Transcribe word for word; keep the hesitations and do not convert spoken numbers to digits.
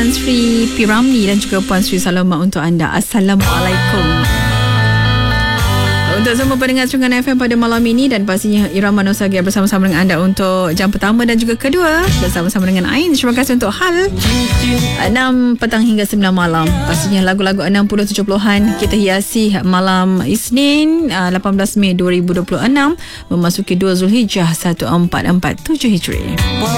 Puan Sri P. Ramli dan juga Puan Sri Salama untuk anda. Assalamualaikum. Untuk semua pendengar Serungan F M pada malam ini, dan pastinya Irama Nostalgia bersama-sama dengan anda untuk jam pertama dan juga kedua bersama-sama dengan Ain. Terima kasih untuk hal enam petang hingga sembilan malam. Pastinya lagu-lagu enam puluh tujuh puluhan kita hiasi malam Isnin lapan belas Mei dua ribu dua puluh enam memasuki dua Zulhijjah seribu empat ratus empat puluh tujuh Hijri.